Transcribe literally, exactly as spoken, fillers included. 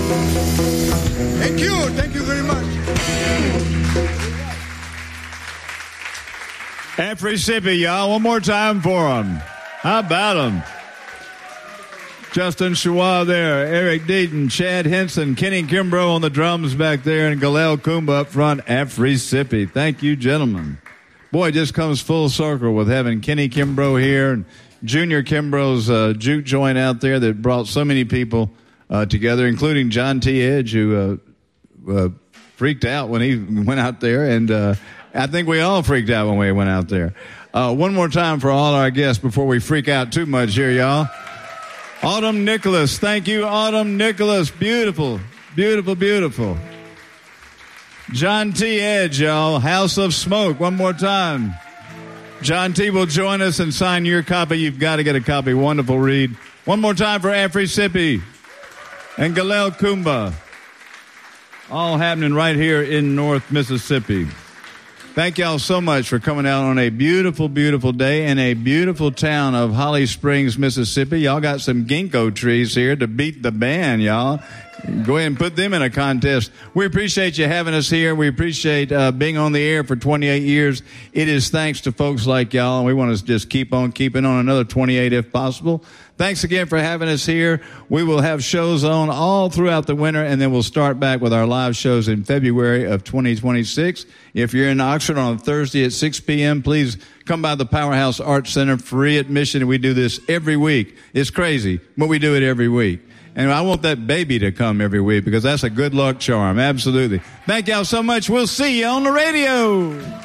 Thank you. Thank you very much. Afrisipi, y'all. One more time for them. How about them? Justin Chouat there, Eric Deaton, Chad Henson, Kenny Kimbrough on the drums back there, and Galel Kumba up front. Afrisipi. Thank you, gentlemen. Boy, it just comes full circle with having Kenny Kimbrough here and Junior Kimbrough's uh, juke joint out there that brought so many people uh, together, including John T. Edge, who uh, uh, freaked out when he went out there, and uh, I think we all freaked out when we went out there. Uh, one more time for all our guests before we freak out too much here, y'all. Autumn Nicholas. Thank you, Autumn Nicholas. Beautiful, beautiful, beautiful. John T. Edge, y'all. House of Smoke. One more time. John T. will join us and sign your copy. You've got to get a copy. Wonderful read. One more time for Afrisipi and Galel Kumba. All happening right here in North Mississippi. Thank y'all so much for coming out on a beautiful, beautiful day in a beautiful town of Holly Springs, Mississippi. Y'all got some ginkgo trees here to beat the band, y'all. Go ahead and put them in a contest. We appreciate you having us here. We appreciate uh, being on the air for twenty-eight years. It is thanks to folks like y'all, and we want to just keep on keeping on another twenty-eight if possible. Thanks again for having us here. We will have shows on all throughout the winter, and then we'll start back with our live shows in February of twenty twenty-six. If you're in Oxford on a Thursday at six p.m., please come by the Powerhouse Arts Center, free admission. We do this every week. It's crazy, but we do it every week. And I want that baby to come every week because that's a good luck charm. Absolutely. Thank y'all so much. We'll see you on the radio.